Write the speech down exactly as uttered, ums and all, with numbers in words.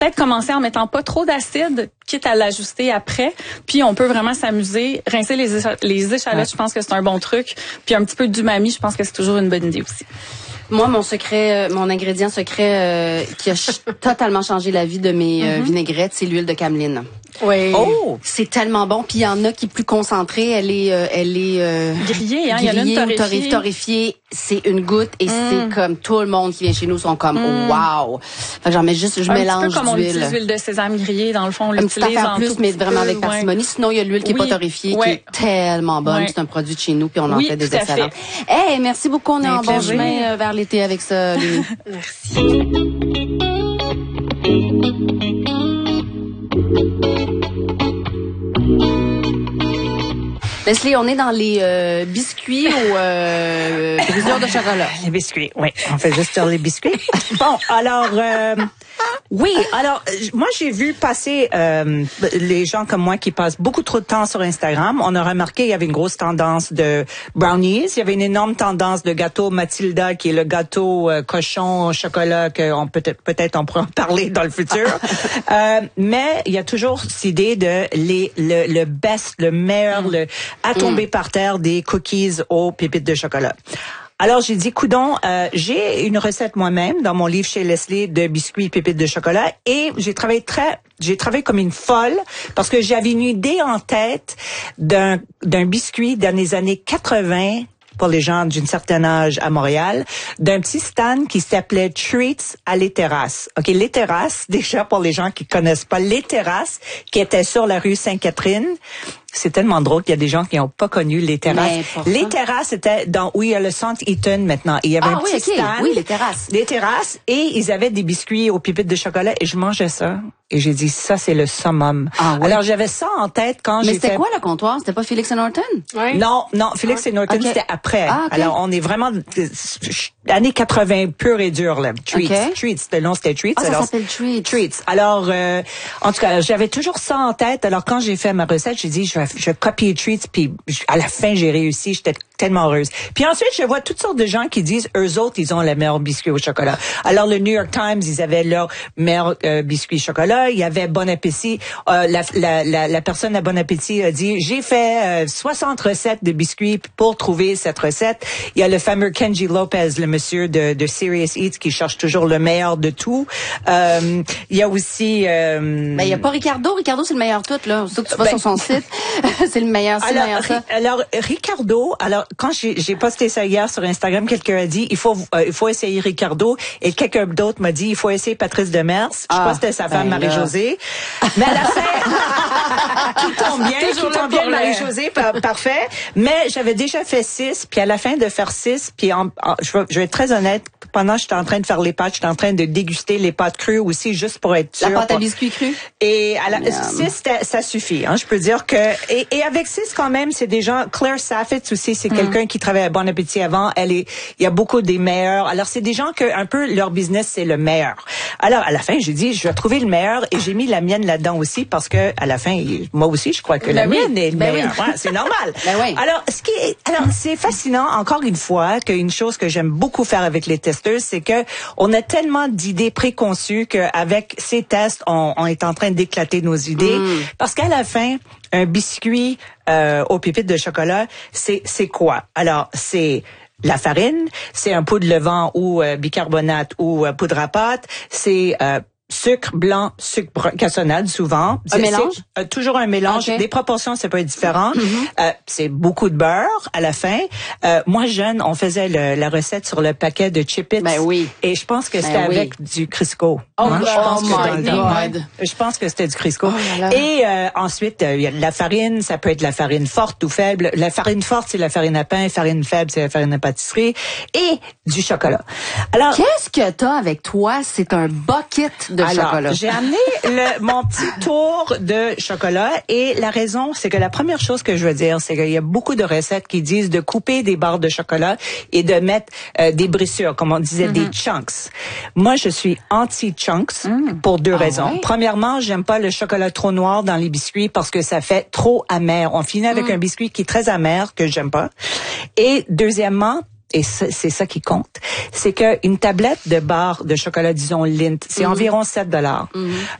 peut-être commencer en mettant pas trop d'acide, quitte à l'ajuster après. Puis on peut vraiment s'amuser. Rincer les, écha- les échalotes, ouais. Je pense que c'est un bon truc. Puis un petit peu d'umami, je pense que c'est toujours une bonne idée aussi. Moi, mon secret, mon ingrédient secret euh, qui a ch- totalement changé la vie de mes euh, mm-hmm. vinaigrettes, c'est l'huile de cameline. Oui. Oh, c'est tellement bon. Puis il y en a qui est plus concentrée, elle est, euh, elle est euh, grillée, hein. Il y en a une torréfiée. torréfiée. C'est une goutte et mm. c'est comme tout le monde qui vient chez nous sont comme mm. wow. Fait que j'en mets juste, je un mélange petit peu comme d'huile. on utilise l'huile de sésame grillée dans le fond, on l'utilise l'utilise en plus, mais vraiment peu, avec parcimonie. Ouais. Sinon il y a l'huile qui oui. est pas torréfiée, ouais. qui est tellement bonne. Ouais. C'est un produit de chez nous puis on en oui, fait des excellents. Hey, merci beaucoup. On est en bon chemin vers l'été avec ça. Merci. Leslie, on est dans les euh, biscuits ou euh, brisures de chocolat. Les biscuits, oui. On fait juste sur les biscuits. Bon, alors, euh, oui, alors, moi, j'ai vu passer euh, les gens comme moi qui passent beaucoup trop de temps sur Instagram. On a remarqué qu'il y avait une grosse tendance de brownies. Il y avait une énorme tendance de gâteau Mathilda, qui est le gâteau euh, cochon au chocolat, qu'on peut-être, peut-être on pourra en parler dans le futur. euh, mais il y a toujours cette idée de les, le, le best, le meilleur, mm. le à tomber mm. par terre des cookies aux pépites de chocolat. Alors, j'ai dit, coudon, euh, j'ai une recette moi-même dans mon livre chez Leslie de biscuits pépites de chocolat et j'ai travaillé très, j'ai travaillé comme une folle parce que j'avais une idée en tête d'un, d'un biscuit dans les années quatre-vingts pour les gens d'une certaine âge à Montréal, d'un petit stand qui s'appelait Treats à Les Terrasses. OK, Les Terrasses, déjà pour les gens qui connaissent pas, Les Terrasses, qui étaient sur la rue Sainte-Catherine. C'est tellement drôle qu'il y a des gens qui n'ont pas connu Les Terrasses. Les Terrasses, c'était dans où il y a le centre Eaton maintenant. Et il y avait ah, un oui, petit okay. stand. Oui, Les Terrasses. Les Terrasses. Et ils avaient des biscuits aux pépites de chocolat et je mangeais ça. Et j'ai dit, ça, c'est le summum. Ah, oui. Alors, j'avais ça en tête quand Mais j'ai fait... Mais c'était quoi le comptoir? C'était pas Félix et Norton? Oui. Non, non, Félix et Norton, okay. c'était après. Ah, okay. Alors, on est vraiment... Années quatre-vingts, pur et dur, là. Treats. Okay. Treats. Le nom, c'était Treats. Ah, alors, ça s'appelle Treats. Treats. Alors, euh, en tout cas, j'avais toujours ça en tête. Alors, quand j'ai fait ma recette, j'ai dit, je vais, je vais copier Treats, puis à la fin, j'ai réussi. J'étais tellement heureuse. Puis ensuite, je vois toutes sortes de gens qui disent, eux autres, ils ont le meilleur biscuit au chocolat. Alors, le New York Times, ils avaient leur meilleur euh, biscuit chocolat. Il y avait Bon Appétit. Euh, la, la, la, la personne à Bon Appétit a dit, j'ai fait euh, soixante recettes de biscuits pour trouver cette recette. Il y a le fameux Kenji Lopez, le monsieur de, de Serious Eats, qui cherche toujours le meilleur de tout. Euh, il y a aussi... Euh, ben, il y a pas Ricardo. Ricardo, c'est le meilleur tout, là. Surtout que tu vas ben, sur son site. c'est le meilleur, c'est alors, le meilleur ça. Alors, Ricardo, alors, quand j'ai, j'ai posté ça hier sur Instagram, quelqu'un a dit, il faut, euh, il faut essayer Ricardo. Et quelqu'un d'autre m'a dit, il faut essayer Patrice Demers. Je ah, pense que c'était sa femme, ben Marie-Josée. Mais à la fin, qui tombe bien, qui tombe bien, Marie-Josée, par, parfait. Mais j'avais déjà fait six, puis à la fin de faire six, puis en, en, je, vais, je vais être très honnête, pendant que j'étais en train de faire les pâtes, j'étais en train de déguster les pâtes crues aussi, juste pour être sûre. La pâte pour... à biscuits crus. Et à la six, ça suffit. Hein, je peux dire que et, et avec six quand même, c'est des gens. Claire Saffitz aussi, c'est mm. quelqu'un qui travaille à Bon Appétit avant. Elle est, il y a beaucoup des meilleurs. Alors c'est des gens que un peu leur business c'est le meilleur. Alors à la fin, j'ai dit je vais trouver le meilleur et j'ai mis la mienne là-dedans aussi parce que à la fin, moi aussi je crois que ben la oui. mienne est le ben meilleur. Oui. Ouais, c'est normal. Ben oui. Alors ce qui est, alors c'est fascinant encore une fois qu'une chose que j'aime beaucoup faire avec les testeuses, c'est que on a tellement d'idées préconçues qu'avec ces tests, on, on est en train d'éclater nos idées. Mm. Parce qu'à la fin, un biscuit euh, aux pépites de chocolat, c'est c'est quoi? Alors, c'est la farine, c'est un poudre levant ou euh, bicarbonate ou euh, poudre à pâte, c'est euh, sucre blanc, sucre brun, cassonade souvent. Un mélange? Euh, toujours un mélange. Okay. Des proportions, ça peut être différent. Mm-hmm. Euh, c'est beaucoup de beurre à la fin. Euh, moi, jeune, on faisait le, la recette sur le paquet de Chip-Its. Ben oui. Et je pense que c'était ben oui. avec du Crisco. Oh, hein? Je pense oh que my dans, God. Je pense que c'était du Crisco. Oh là là. Et euh, ensuite, il euh, y a la farine. Ça peut être la farine forte ou faible. La farine forte, c'est la farine à pain. Farine faible, c'est la farine à pâtisserie. Et du chocolat. Alors, qu'est-ce que t'as avec toi? C'est un bucket de alors, chocolat. J'ai amené le, mon petit tour de chocolat et la raison, c'est que la première chose que je veux dire, c'est qu'il y a beaucoup de recettes qui disent de couper des barres de chocolat et de mettre euh, des brissures, comme on disait, mm-hmm. des chunks. Moi, je suis anti-chunks mm. pour deux ah raisons. Ouais? Premièrement, j'aime pas le chocolat trop noir dans les biscuits parce que ça fait trop amer. On finit avec mm. un biscuit qui est très amer, que j'aime pas. Et deuxièmement, et c'est ça qui compte, c'est que une tablette de barre de chocolat, disons Lindt, c'est mm-hmm. environ sept dollars. Mm-hmm.